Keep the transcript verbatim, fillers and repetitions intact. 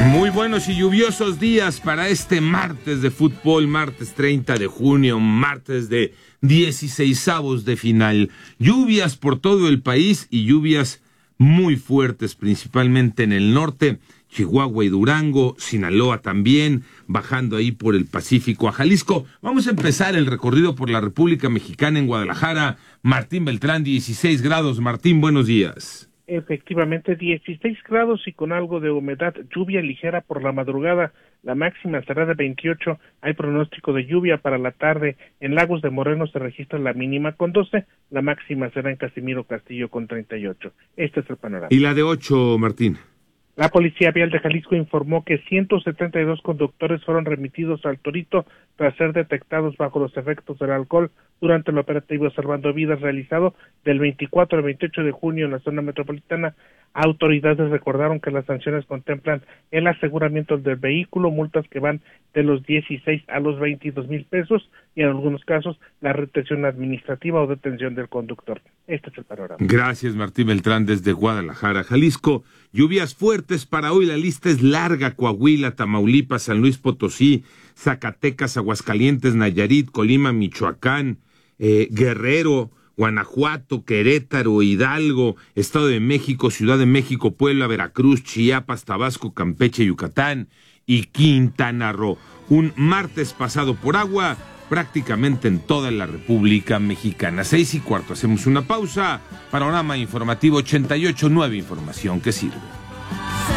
Muy buenos y lluviosos días para este martes de fútbol, martes treinta de junio, martes de dieciseisavos de final. Lluvias por todo el país y lluvias muy fuertes, principalmente en el norte, Chihuahua y Durango, Sinaloa también, bajando ahí por el Pacífico a Jalisco. Vamos a empezar el recorrido por la República Mexicana en Guadalajara. Martín Beltrán, dieciséis grados. Martín, buenos días. Efectivamente, dieciséis grados y con algo de humedad, lluvia ligera por la madrugada, la máxima será de veintiocho, hay pronóstico de lluvia para la tarde, en Lagos de Moreno se registra la mínima con doce, la máxima será en Casimiro Castillo con treinta y ocho. Este es el panorama. ¿Y la de ocho, Martín? La Policía Vial de Jalisco informó que ciento setenta y dos conductores fueron remitidos al Torito tras ser detectados bajo los efectos del alcohol durante el operativo Salvando Vidas realizado del veinticuatro al veintiocho de junio en la zona metropolitana. Autoridades recordaron que las sanciones contemplan el aseguramiento del vehículo, multas que van de los dieciséis a los veintidós mil pesos y en algunos casos la retención administrativa o detención del conductor. Este es el panorama. Gracias, Martín Beltrán, desde Guadalajara, Jalisco. Lluvias fuertes para hoy, la lista es larga: Coahuila, Tamaulipas, San Luis Potosí, Zacatecas, Aguascalientes, Nayarit, Colima, Michoacán, eh, Guerrero, Guanajuato, Querétaro, Hidalgo, Estado de México, Ciudad de México, Puebla, Veracruz, Chiapas, Tabasco, Campeche, Yucatán y Quintana Roo. Un martes pasado por agua prácticamente en toda la República Mexicana. Seis y cuarto, hacemos una pausa. Panorama Informativo ochenta y ocho, nueva información que sirve.